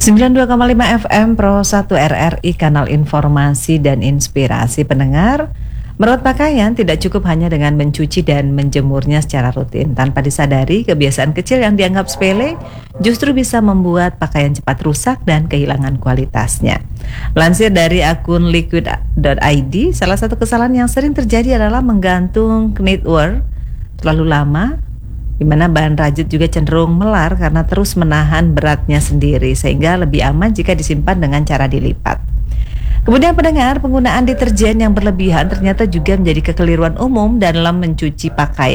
92,5 FM Pro 1 RRI, kanal informasi dan inspirasi pendengar. Merawat pakaian tidak cukup hanya dengan mencuci dan menjemurnya secara rutin. Tanpa disadari, kebiasaan kecil yang dianggap sepele justru bisa membuat pakaian cepat rusak dan kehilangan kualitasnya. Lansir dari akun liquid.id, salah satu kesalahan yang sering terjadi adalah menggantung knitwear terlalu lama, di mana bahan rajut juga cenderung melar karena terus menahan beratnya sendiri, sehingga lebih aman jika disimpan dengan cara dilipat. Kemudian pendengar, penggunaan deterjen yang berlebihan ternyata juga menjadi kekeliruan umum dalam mencuci pakaian.